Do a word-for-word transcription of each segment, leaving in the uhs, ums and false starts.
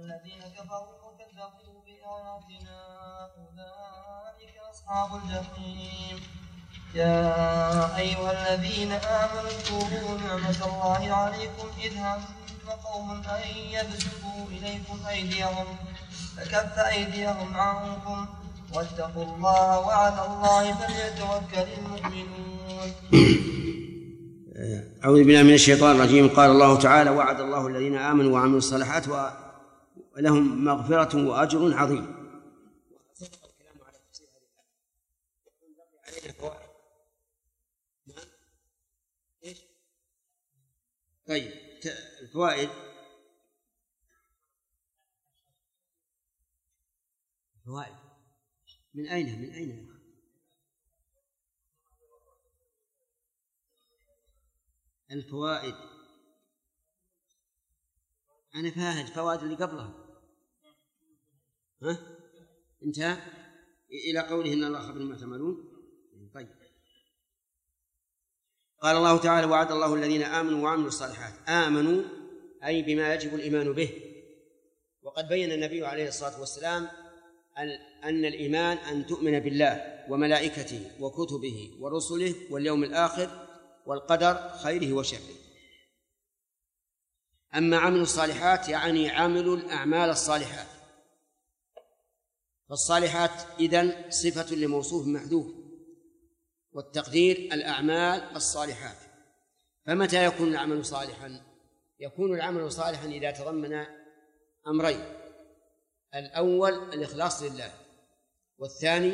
والذين كفروا وكذبوا بآياتنا أولئك أصحاب الجحيم. يا أيها الذين آمنوا اذكروا نعمة الله عليكم إذ هم قوم أن يبسطوا إليكم أيديهم فكف أيديهم عنكم واتقوا الله وعلى الله فليتوكل المؤمنون. أعوذ بالله من الشيطان الرجيم. قال الله تعالى: وعد الله الذين آمنوا وعملوا الصالحات ولهم مغفرة وأجر عظيم. طيب الفوائد. الفوائد من أين من أين الفوائد؟ أنا فاهم الفوائد اللي قبلها. ها انتهى إلى قوله إن الله خبر ما تعملون. طيب قال الله تعالى: وعد الله الذين آمنوا وعملوا الصالحات. آمنوا أي بما يجب الإيمان به. وقد بين النبي عليه الصلاة والسلام أن الإيمان أن تؤمن بالله وملائكته وكتبه ورسله واليوم الآخر والقدر خيره وشره. أما عمل الصالحات يعني عمل الأعمال الصالحات. فالصالحات إذن صفة لموصوف محذوف، والتقدير الأعمال الصالحات. فمتى يكون العمل صالحا؟ يكون العمل صالحا إذا تضمن أمرين: الأول الإخلاص لله، والثاني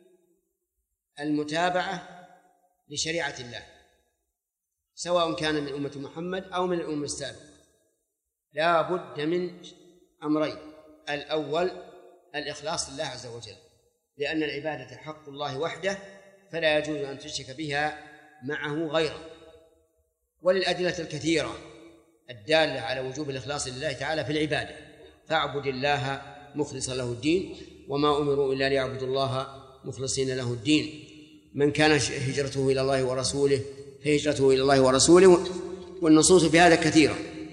المتابعة لشريعة الله، سواء كان من أمة محمد أو من الأمة السابقة. لا بد من أمرين: الأول الإخلاص لله عز وجل، لأن العبادة حق الله وحده، فلا يجوز أن تشرك بها معه غيره. وللأدلة الكثيرة الدالة على وجوب الإخلاص لله تعالى في العبادة: فاعبد الله مخلصا له الدين وما أمروا إلا ليعبدوا الله مخلصين له الدين. من كان هجرته إلى الله ورسوله فهجرته إلى الله ورسوله. والنصوص في هذا كثيرة.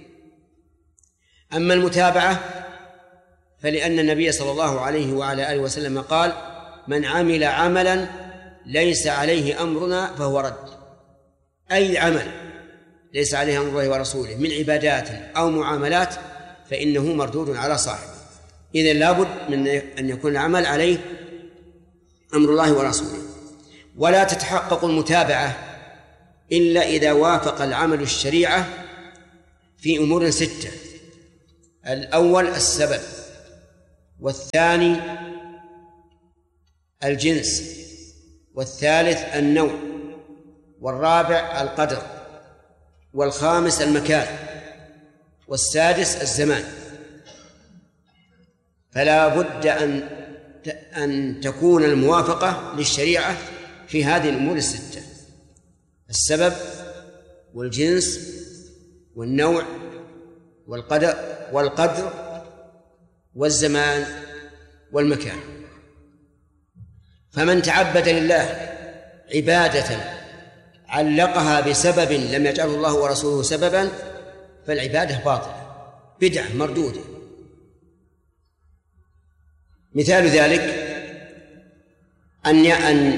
أما المتابعة فلأن النبي صلى الله عليه وعلى آله وسلم قال: من عمل عملا ليس عليه أمرنا فهو رد. أي عمل ليس عليه أمر الله ورسوله من عبادات أو معاملات فإنه مردود على صاحبه. إذن لابد من أن يكون العمل عليه أمر الله ورسوله. ولا تتحقق المتابعة إلا إذا وافق العمل الشريعة في أمور ستة: الأول السبب، والثاني الجنس، والثالث النوع، والرابع القدر، والخامس المكان، والسادس الزمان. فلا بد أن أن تكون الموافقة للشريعة في هذه الأمور الستة: السبب والجنس والنوع والقدر والقدر والزمان والمكان. فمن تعبد لله عبادة علقها بسبب لم يجعله الله ورسوله سببا فالعبادة باطلة بدعة مردودة. مثال ذلك أن أن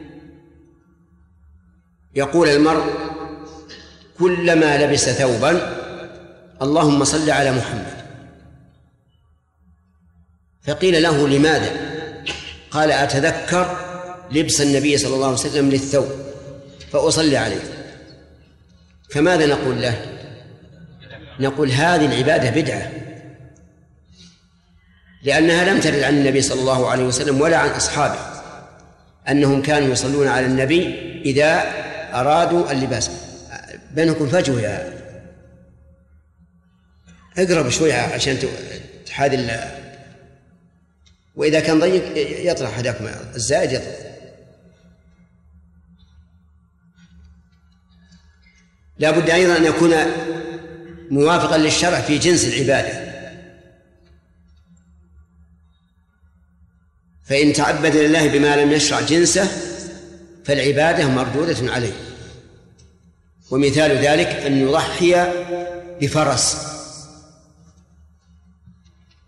يقول المرء كلما لبس ثوبا: اللهم صل على محمد. فقيل له: لماذا؟ قال: أتذكر لبس النبي صلى الله عليه وسلم للثوب فأصلي عليه. فماذا نقول له؟ نقول هذه العبادة بدعة، لأنها لم ترد عن النبي صلى الله عليه وسلم ولا عن أصحابه أنهم كانوا يصلون على النبي إذا أرادوا اللباس. بينكم فجوة، يا اقرب شوي عشان تحاذي. وإذا كان ضيق يطلع حداكم الزائد يطلع. لا بد أيضا أن يكون موافقا للشرع في جنس العبادة. فإن تعبد لله بما لم يشرع جنسه فالعبادة مردودة عليه. ومثال ذلك أن يضحي بفرس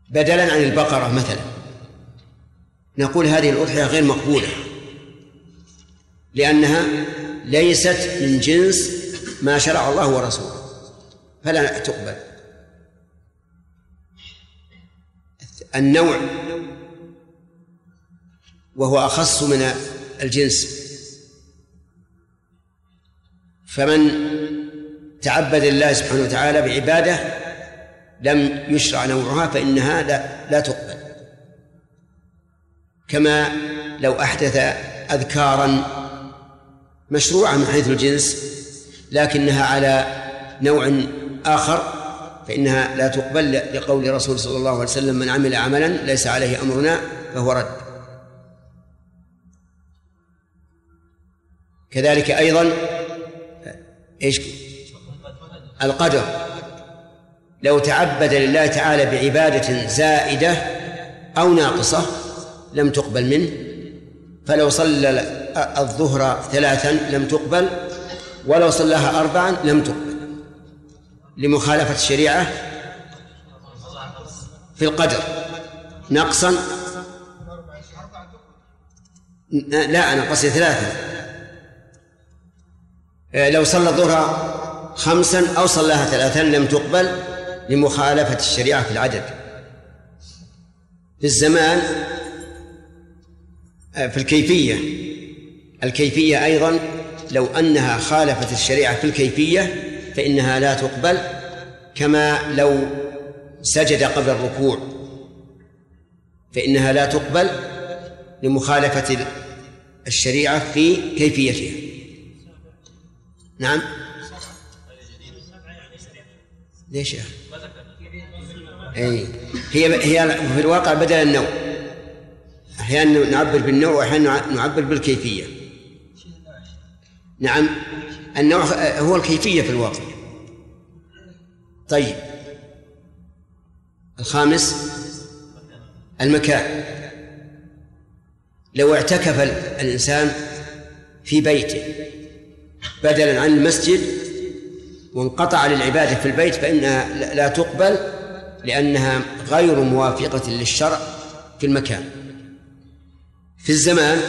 بدلا عن البقرة مثلا، نقول هذه الأضحية غير مقبولة لأنها ليست من جنس ما شرع الله ورسوله فلا تقبل. النوع وهو أخص من الجنس، فمن تعبد الله سبحانه وتعالى بعبادة لم يشرع نوعها فإنها لا, لا تقبل، كما لو أحدث أذكارا مشروعة من حيث الجنس لكنها على نوع آخر فإنها لا تقبل، لقول رسول صلى الله عليه وسلم: من عمل عملا ليس عليه أمرنا فهو رد. كذلك أيضا إيش القدر، لو تعبد لله تعالى بعبادة زائدة أو ناقصة لم تقبل منه، فلو صلى الظهر ثلاثا لم تقبل، ولو صلاها أربعا لم تقبل لمخالفة الشريعة في القدر نقصا. لا أنا قصدي ثلاثة، لو صلى الظهر خمسا أو صلاها ثلاثا لم تقبل لمخالفة الشريعة في العدد. في الزمان في الكيفية، الكيفية أيضا لو أنها خالفت الشريعة في الكيفية فإنها لا تقبل، كما لو سجد قبل الركوع فإنها لا تقبل لمخالفة الشريعة في كيفيتها. نعم ليش يا أخي؟ أي هي هي في الواقع بدل النوع، أحيانا نعبر بالنوع وأحيانا نعبر بالكيفية. نعم النوع هو الكيفية في الواقع. طيب الخامس المكان، لو اعتكف الإنسان في بيته بدلا عن المسجد وانقطع للعبادة في البيت فإنها لا تقبل لأنها غير موافقة للشرع في المكان. في الزمان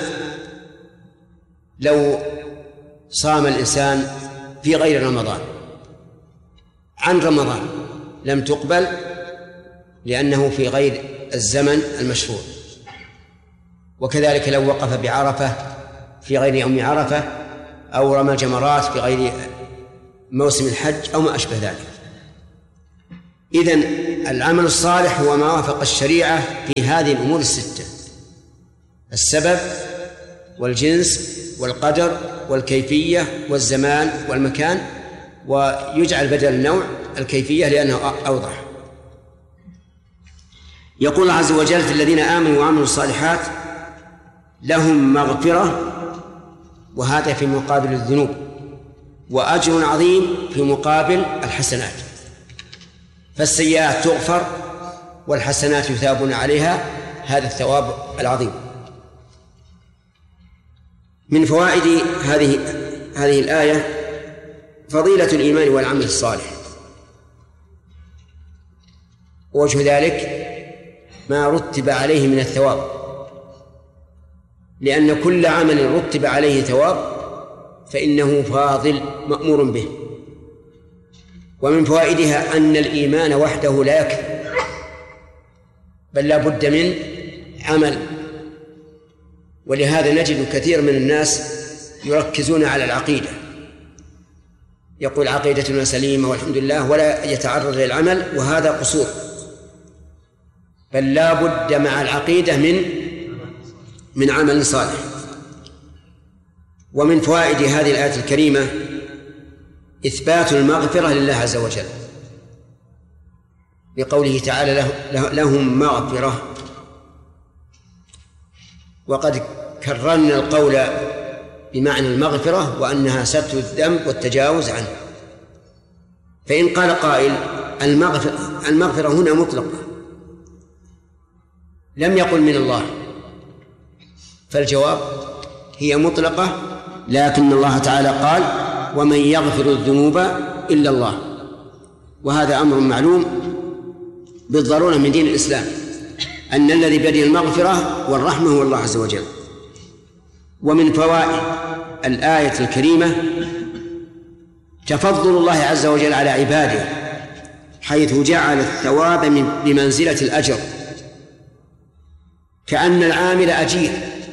لو صام الإنسان في غير رمضان عن رمضان لم تقبل لأنه في غير الزمن المشروع، وكذلك لو وقف بعرفة في غير يوم عرفة أو رمى جمرات في غير موسم الحج أو ما أشبه ذلك. إذن العمل الصالح هو ما وافق الشريعة في هذه الأمور الستة: السبب والجنس والقدر والكيفية والزمان والمكان، ويجعل بدل النوع الكيفية لأنه أوضح. يقول الله عز وجل: في الذين آمنوا وعملوا الصالحات لهم مغفرة، وهذا في مقابل الذنوب، وأجر عظيم في مقابل الحسنات. فالسيئات تغفر والحسنات يثابون عليها هذا الثواب العظيم. من فوائد هذه هذه الآية فضيلة الإيمان والعمل الصالح، ووجه ذلك ما رتب عليه من الثواب، لأن كل عمل رتب عليه ثواب فإنه فاضل مأمور به. ومن فوائدها أن الإيمان وحده لا يكفي، بل لا بد من عمل. ولهذا نجد كثير من الناس يركزون على العقيدة، يقول عقيدتنا سليمة والحمد لله، ولا يتعرض للعمل، وهذا قصور. بل لا بد مع العقيدة من من عمل صالح. ومن فوائد هذه الآية الكريمة إثبات المغفرة لله عز وجل، بقوله تعالى لهم مغفرة. وقد كررنا القول بمعنى المغفرة وأنها ستر الذنب والتجاوز عنه. فإن قال قائل المغفرة, المغفرة هنا مطلقة لم يقل من الله، فالجواب هي مطلقة، لكن الله تعالى قال ومن يغفر الذنوب إلا الله، وهذا أمر معلوم بالضرورة من دين الإسلام أن الذي بيده المغفرة والرحمة هو الله عز وجل. ومن فوائد الآية الكريمة تفضل الله عز وجل على عباده، حيث جعل الثواب بمنزلة الأجر، كأن العامل أجير،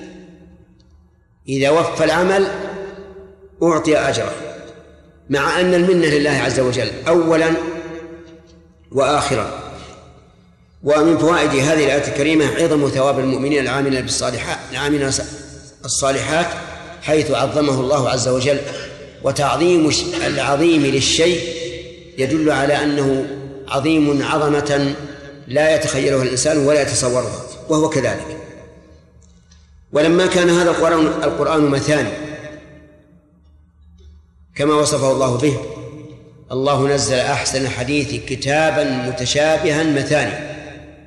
إذا وفى العمل أعطي أجره، مع أن المنة لله عز وجل أولا وآخرا. ومن فوائد هذه الآية الكريمة عظم ثواب المؤمنين العاملين بالصالحات العاملين الصالحات، حيث عظمه الله عز وجل. وتعظيم العظيم للشيء يدل على أنه عظيم عظمة لا يتخيلها الإنسان ولا يتصورها، وهو كذلك. ولما كان هذا القرآن, القرآن مثاني كما وصفه الله به، الله نزل أحسن الحديث كتابا متشابها مثاني.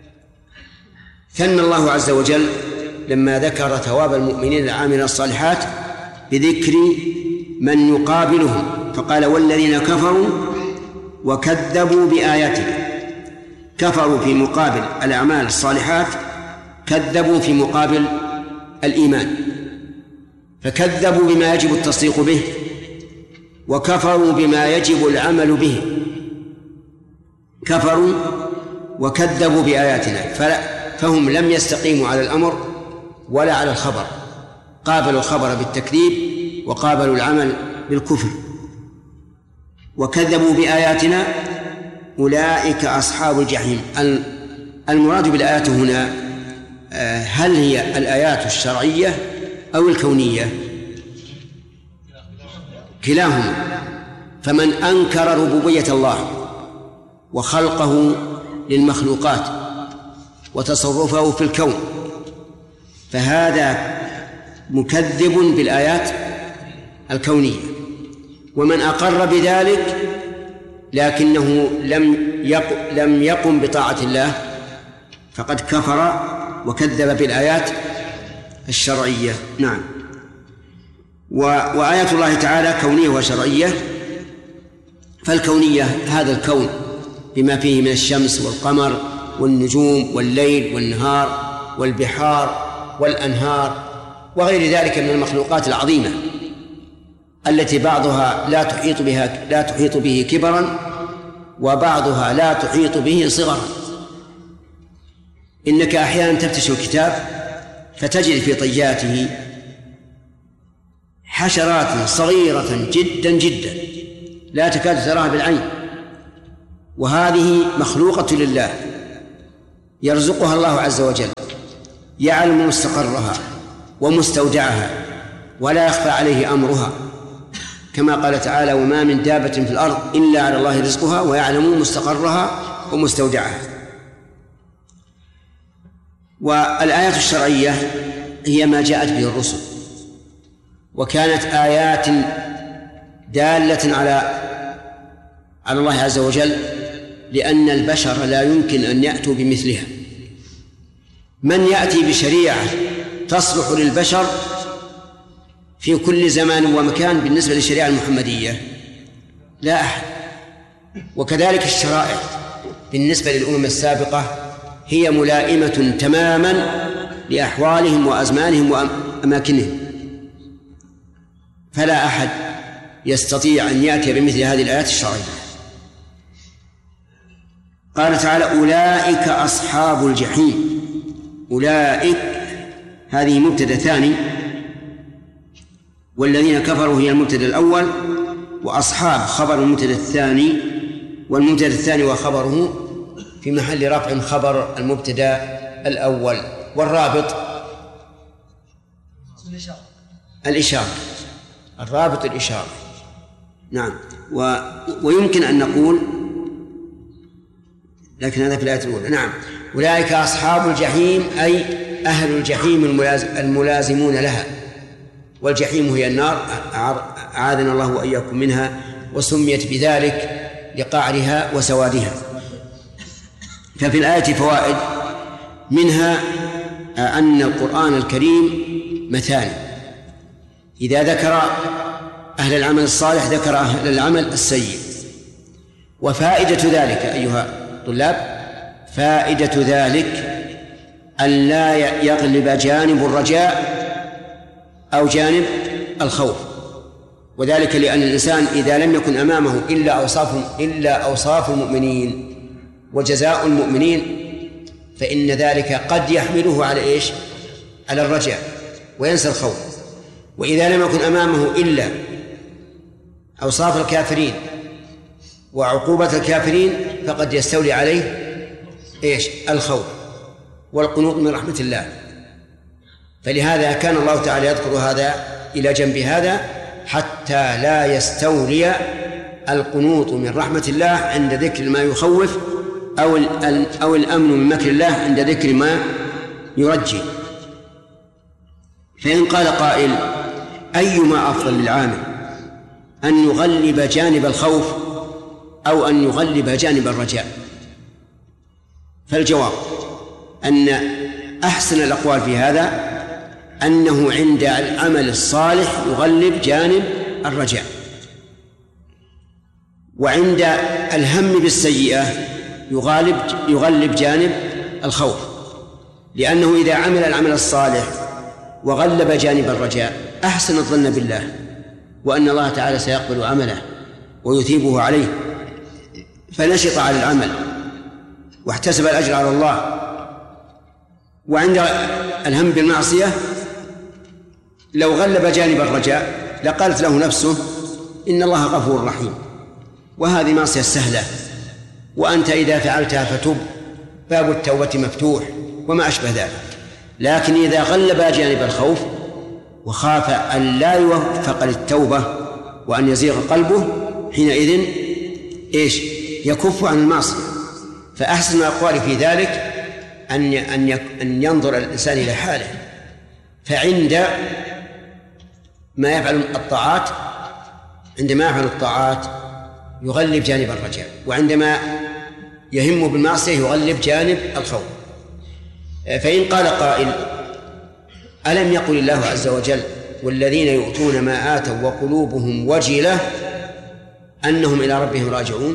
ثنى الله عز وجل لما ذكر ثواب المؤمنين العاملين الصالحات بذكر من يقابلهم، فقال والذين كفروا وكذبوا بآياتنا. كفروا في مقابل الأعمال الصالحات، كذبوا في مقابل الإيمان، فكذبوا بما يجب التصديق به، وكفروا بما يجب العمل به. كفروا وكذبوا بآياتنا، فهم لم يستقيموا على الأمر ولا على الخبر، قابلوا الخبر بالتكذيب وقابلوا العمل بالكفر. وكذبوا بآياتنا أولئك أصحاب الجحيم. المراد بالآيات هنا هل هي الآيات الشرعية أو الكونية؟ كلاهما. فمن أنكر ربوبية الله وخلقه للمخلوقات وتصرفه في الكون فهذا مكذب بالآيات الكونية. ومن أقر بذلك لكنه لم يقم, لم يقم بطاعة الله فقد كفر وكذب بالآيات الشرعية. نعم. وآيات الله تعالى كونية وشرعية. فالكونية هذا الكون بما فيه من الشمس والقمر والنجوم والليل والنهار والبحار والأنهار وغير ذلك من المخلوقات العظيمة التي بعضها لا تحيط بها لا تحيط به كبرا وبعضها لا تحيط به صغرا. إنك أحيانا تفتش الكتاب فتجد في طياته حشرات صغيرة جدا جدا لا تكاد تراها بالعين، وهذه مخلوقة لله يرزقها الله عز وجل، يعلم مستقرها ومستودعها ولا يخفى عليه أمرها، كما قال تعالى وما من دابة في الأرض إلا على الله رزقها ويعلم مستقرها ومستودعها. والآيات الشرعية هي ما جاءت به الرسل، وكانت آيات دالة على على الله عز وجل، لأن البشر لا يمكن أن يأتوا بمثلها. من يأتي بشريعة تصلح للبشر في كل زمان ومكان بالنسبة للشريعة المحمدية؟ لا أحد. وكذلك الشرائع بالنسبة للأمم السابقة هي ملائمة تماما لأحوالهم وأزمانهم وأماكنهم، فلا أحد يستطيع أن يأتي بمثل هذه الآيات الشرعية. قال تعالى أولئك أصحاب الجحيم. أولئك هذه مبتدأ ثاني، والذين كفروا هي المبتدأ الأول، وأصحاب خبر المبتدأ الثاني، والمبتدأ الثاني وخبره في محل رفع خبر المبتدأ الأول. والرابط الإشارة، الرابط الإشارة. نعم. و... ويمكن أن نقول، لكن هذا في الآية الأولى. نعم. أولئك أصحاب الجحيم أي أهل الجحيم الملاز... الملازمون لها، والجحيم هي النار أعاذنا الله وإياكم منها، وسميت بذلك لقعرها وسوادها. ففي الآية فوائد، منها أن القرآن الكريم مثاني، إذا ذكر أهل العمل الصالح ذكر أهل العمل السيء. وفائدة ذلك أيها الطلاب، فائدة ذلك أن لا يغلب جانب الرجاء أو جانب الخوف، وذلك لأن الإنسان إذا لم يكن أمامه إلا أوصاف إلا أوصاف المؤمنين وجزاء المؤمنين فإن ذلك قد يحمله على إيش؟ على الرجاء وينسى الخوف. وإذا لم يكن أمامه إلا أوصاف الكافرين وعقوبة الكافرين فقد يستولي عليه إيش؟ الخوف والقنوط من رحمة الله. فلهذا كان الله تعالى يذكر هذا إلى جنب هذا حتى لا يستولي القنوط من رحمة الله عند ذكر ما يخوف أو أو الأمن من مكر الله عند ذكر ما يرجي. فإن قال قائل: أيما أفضل للعامل، أن يغلب جانب الخوف أو أن يغلب جانب الرجاء؟ فالجواب أن أحسن الأقوال في هذا أنه عند العمل الصالح يغلب جانب الرجاء، وعند الهم بالسيئة يغلب يغلب جانب الخوف، لأنه إذا عمل العمل الصالح وغلب جانب الرجاء أحسن الظن بالله وأن الله تعالى سيقبل عمله ويثيبه عليه، فنشط على العمل واحتسب الأجر على الله. وعند الهم بالمعصية لو غلب جانب الرجاء لقالت له نفسه: إن الله غفور رحيم، وهذه معصية سهلة، وأنت إذا فعلتها فتب، باب التوبة مفتوح، وما أشبه ذلك. لكن إذا غلب جانب الخوف وخاف أن لا يوفق للتوبة وأن يزيغ قلبه، حينئذ إيش؟ يكف عن المعصية. فأحسن الأقوال في ذلك أن أن ينظر الإنسان إلى حاله، فعند ما يفعل الطاعات عندما يفعل الطاعات يغلب جانب الرجاء، وعندما يهم بالمعصية يغلب جانب الخوف. فإن قال قائل: ألم يقل الله عز وجل: والذين يؤتون ما آتوا وقلوبهم وجلة أنهم إلى ربهم راجعون؟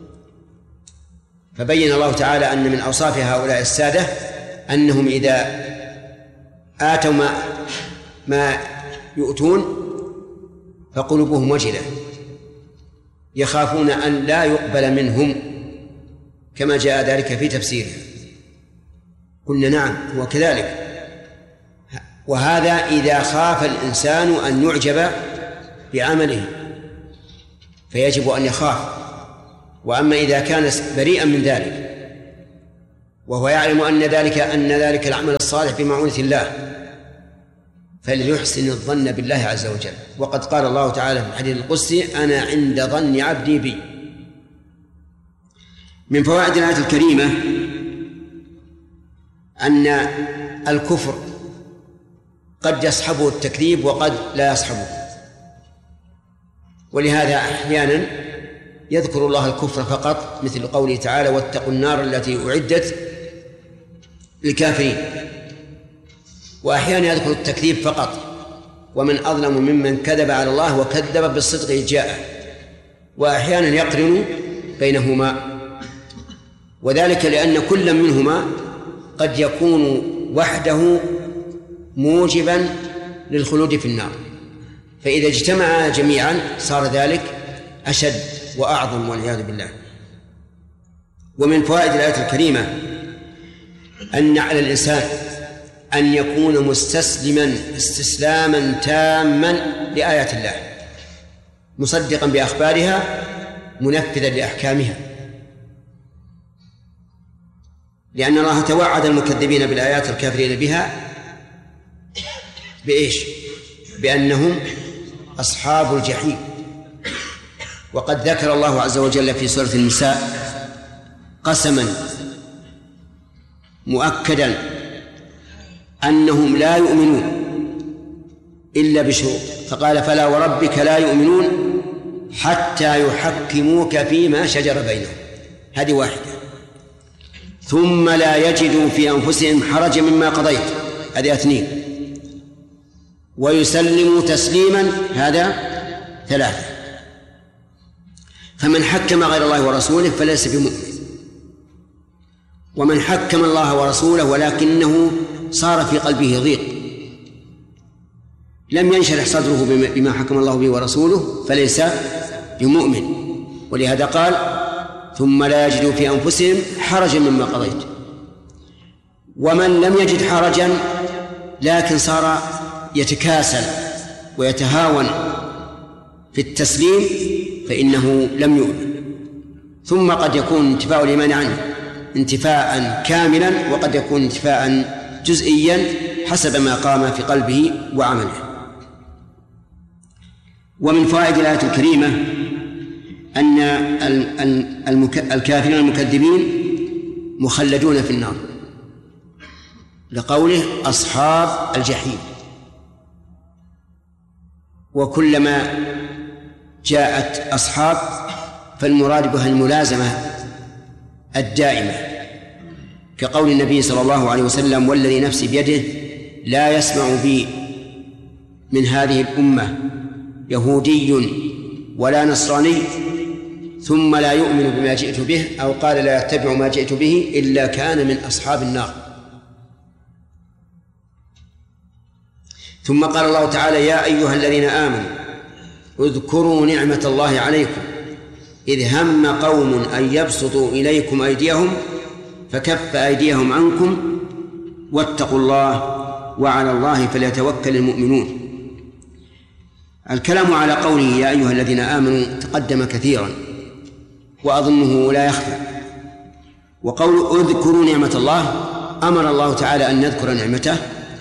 فبين الله تعالى أن من أوصاف هؤلاء السادة أنهم إذا آتوا ما, ما يؤتون فقلوبهم وجلة، يخافون أن لا يقبل منهم، كما جاء ذلك في تفسيره. قلنا نعم هو كذلك، وهذا إذا خاف الإنسان أن يعجب بعمله فيجب أن يخاف. وأما إذا كان بريئا من ذلك وهو يعلم أن ذلك أن ذلك العمل الصالح بمعونة الله فليحسن الظن بالله عز وجل. وقد قال الله تعالى في الحديث القدسي: أنا عند ظن عبدي بي. من فوائد الآية الكريمة أن الكفر قد يصحبه التكذيب وقد لا يصحبه، ولهذا أحيانا يذكر الله الكفر فقط، مثل قوله تعالى: واتقوا النار التي أعدت للكافرين. وأحيانا يذكر التكذيب فقط: ومن أظلم ممن كذب على الله وكذب بالصدق إذ جاءه. وأحيانا يقرن بينهما، وذلك لأن كل منهما قد يكون وحده موجبا للخلود في النار، فإذا اجتمعا جميعا صار ذلك أشد وأعظم والعياذ بالله. ومن فوائد الآية الكريمة أن على الإنسان أن يكون مستسلما استسلاما تاما لآيات الله، مصدقا بأخبارها منفذا لأحكامها، لأن الله توعد المكذبين بالآيات الكافرين بها بإيش؟ بأنهم أصحاب الجحيم. وقد ذكر الله عز وجل في سورة النساء قسما مؤكدا أنهم لا يؤمنون إلا بشروط، فقال: فلا وربك لا يؤمنون حتى يحكموك فيما شجر بينهم. هذه واحدة. ثم لا يجدوا في أنفسهم حرجا مما قضيت، هذه اثنين. ويسلموا تسليما، هذا ثلاثة. فمن حكم غير الله ورسوله فليس بمؤمن. ومن حكم الله ورسوله ولكنه صار في قلبه ضيق، لم ينشرح صدره بما حكم الله به ورسوله، فليس بمؤمن. ولهذا قال ثم لا يجدوا في أنفسهم حرجا مما قضيت. ومن لم يجد حرجا لكن صار يتكاسل ويتهاون في التسليم فإنه لم يؤمن. ثم قد يكون انتفاء الإيمان عنه انتفاء كاملا، وقد يكون انتفاء جزئيا حسب ما قام في قلبه وعمله. ومن فوائد الآية الكريمة أن الكافرين المكذبين مخلدون في النار، لقوله أصحاب الجحيم. وكلما جاءت أصحاب فالمراد بها الملازمة الدائمة، كقول النبي صلى الله عليه وسلم والذي نفسي بيده لا يسمع بي من هذه الأمة يهودي ولا نصراني ثم لا يؤمن بما جئت به، أو قال لا يتبع ما جئت به إلا كان من أصحاب النار. ثم قال الله تعالى يا أيها الذين آمنوا اذكروا نعمة الله عليكم إذ هم قوم أن يبسطوا إليكم أيديهم فكف أيديهم عنكم واتقوا الله وعلى الله فليتوكل المؤمنون. الكلام على قوله يا أيها الذين آمنوا تقدم كثيرا وأظنه لا يخفى. وقول اذكروا نعمة الله أمر الله تعالى أن نذكر نعمته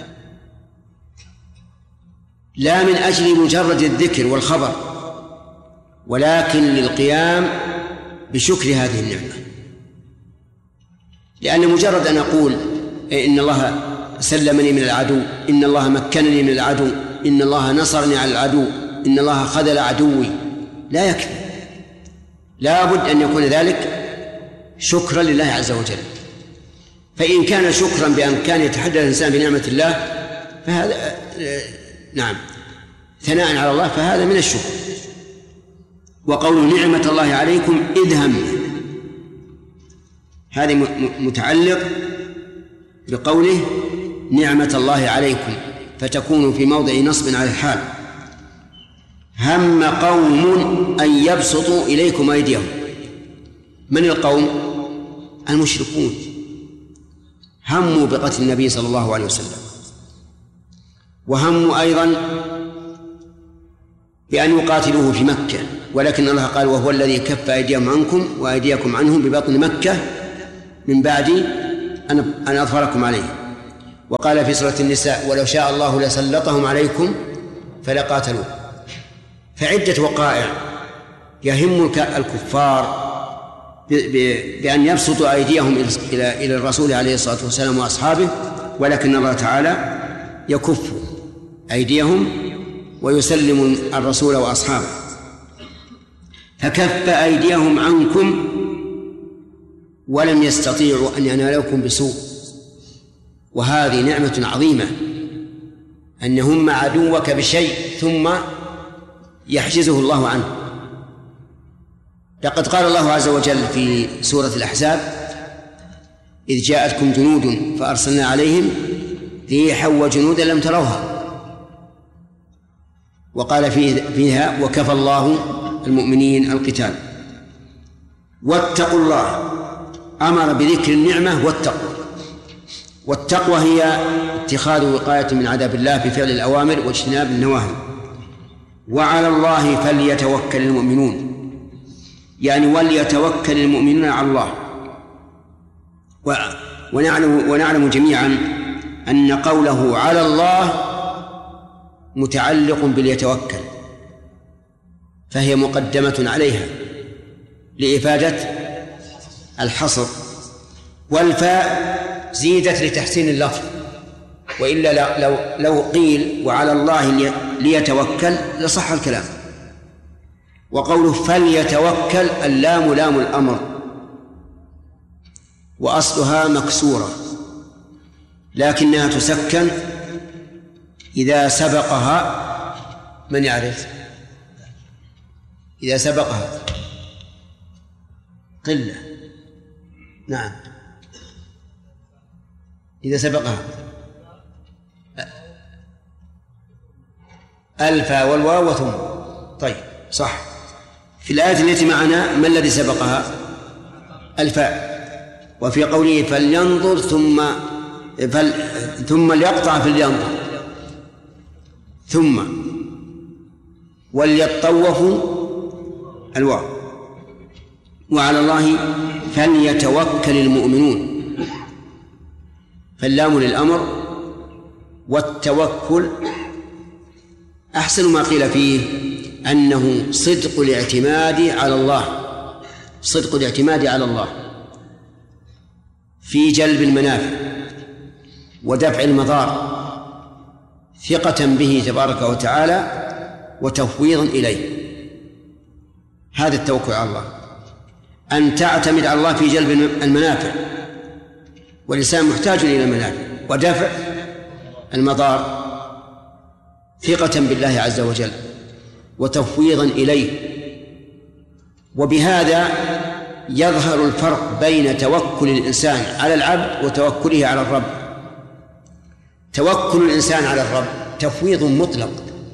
لا من أجل مجرد الذكر والخبر، ولكن للقيام بشكر هذه النعمة. لأن مجرد أن أقول إن الله سلمني من العدو، إن الله مكنني من العدو، إن الله نصرني على العدو، إن الله خذل عدوي، لا يكفي، لا بد أن يكون ذلك شكرا لله عز وجل. فإن كان شكرا بأن كان يتحدث الإنسان بنعمة الله فهذا نعم ثناء على الله فهذا من الشكر. وقول نعمة الله عليكم إذ هم، هذه متعلق بقوله نعمة الله عليكم، فتكون في موضع نصب على الحال. هم قوم أن يبسطوا إليكم أيديهم. من القوم؟ المشركون هموا بقتل النبي صلى الله عليه وسلم، وهموا أيضا بأن يقاتلوه في مكة، ولكن الله قال وهو الذي كف أيديهم عنكم وأيديكم عنهم ببطن مكة من بعد أن أظفركم عليه. وقال في سورة النساء ولو شاء الله لسلطهم عليكم فلقاتلوه. فعدة وقائع يهم الكفار بأن يبسطوا أيديهم إلى الرسول عليه الصلاة والسلام وأصحابه، ولكن الله تعالى يكف أيديهم ويسلم الرسول وأصحابه. فكف أيديهم عنكم ولم يستطيعوا أن ينالوكم بسوء، وهذه نعمة عظيمة أن هم عدوك بشيء ثم يحجزه الله عنه. لقد قال الله عز وجل في سورة الأحزاب إذ جاءتكم جنود فأرسلنا عليهم ريحا وجنودا لم تروها، وقال فيها وكفى الله المؤمنين القتال. واتقوا الله أمر بذكر النعمة والتقوى، والتقوى هي اتخاذ وقاية من عذاب الله بفعل الأوامر واجتناب النواهي. وعلى الله فليتوكل المؤمنون، يعني وليتوكل المؤمنون على الله. ونعلم, ونعلم جميعا أن قوله على الله متعلق باليتوكل، فهي مقدمة عليها لإفادة الحصر، والفاء زيدت لتحسين اللفظ، وإلا لو, لو قيل وعلى الله ليتوكل لصح الكلام. وقوله فليتوكل اللام لام الأمر، وأصلها مكسورة لكنها تسكن إذا سبقها من يعرف؟ إذا سبقها قلة. نعم إذا سبقها الفاء والواو وثم. طيب صح. في الآية التي معنا ما الذي سبقها؟ الفاء. وفي قوله فلينظر ثم فل ثم ليقطع فلينظر ثم وليطوفوا الواو. وعلى الله فليتوكل المؤمنون. فاللام للأمر، والتوكل أحسن ما قيل فيه أنه صدق الاعتماد على الله، صدق الاعتماد على الله في جلب المنافع ودفع المضار، ثقة به تبارك وتعالى وتفويضا إليه. هذا التوكل على الله، أن تعتمد على الله في جلب المنافع، والإنسان محتاج إلى المنافع ودفع المضار، ثقة بالله عز وجل وتفويضا إليه. وبهذا يظهر الفرق بين توكل الإنسان على العبد وتوكله على الرب. توكل الإنسان على الرب تفويض مطلق،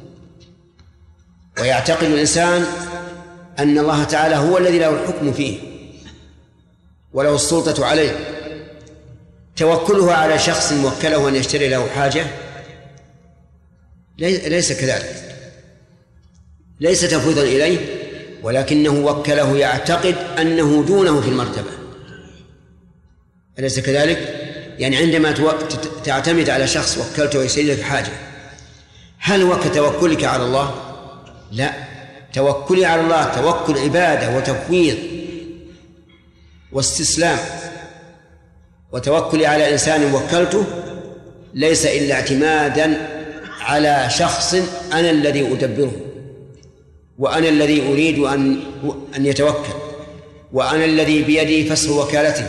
ويعتقد الإنسان أن الله تعالى هو الذي له الحكم فيه وله السلطة عليه. توكله على شخص وكله أن يشتري له حاجة ليس كذلك، ليس تفويضا إليه، ولكنه وكله يعتقد أنه دونه في المرتبة. أليس كذلك؟ يعني عندما تعتمد على شخص وكلته يسير لك حاجة، هل هو كتوكلك على الله؟ لا، توكلي على الله توكل عبادة وتفويض واستسلام. وتوكلي على إنسان وكلته ليس إلا اعتمادا على شخص أنا الذي أدبره، وأنا الذي أريد أن أن يتوكل، وأنا الذي بيدي فسخ وكالته.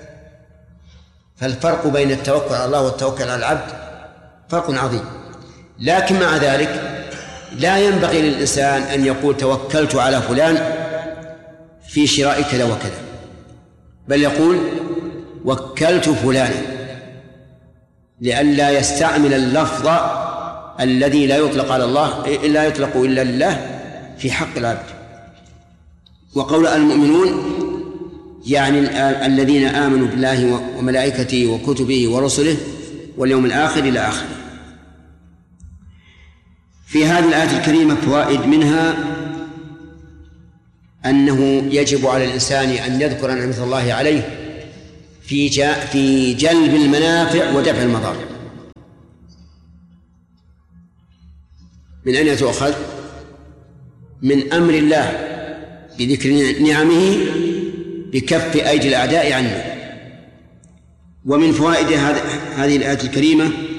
فالفرق بين التوكل على الله والتوكل على العبد فرق عظيم. لكن مع ذلك لا ينبغي للإنسان أن يقول توكلت على فلان في شراء كذا وكذا، بل يقول وكلت فلانا، لئلا يستعمل اللفظ الذي لا يطلق على الله لا يطلق إلا لله في حق العبد. وقول المؤمنون يعني الذين آمنوا بالله وملائكته وكتبه ورسله واليوم الآخر إلى آخره. في هذه الآية الكريمة فوائد، منها أنه يجب على الإنسان أن يذكر نعمة الله عليه في في جلب المنافع ودفع المضار. من أين تؤخذ؟ من أمر الله بذكر نعمه بكف أيدي الأعداء عنه. ومن فوائد هذه الآية الكريمة